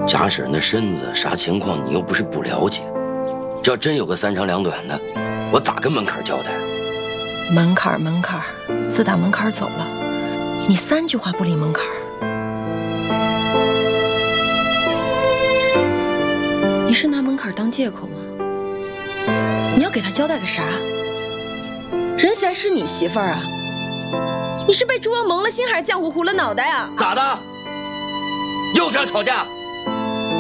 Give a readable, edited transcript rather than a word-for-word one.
贾婶那身子啥情况，你又不是不了解。这要真有个三长两短的，我咋跟门槛交代啊？ 门槛，自打门槛走了，你3句话不离门槛。你是拿门槛当借口吗？你要给他交代个啥？人家还是你媳妇儿啊！你是被朱温蒙了心，还是浆糊糊了脑袋啊？ 咋的？又想吵架？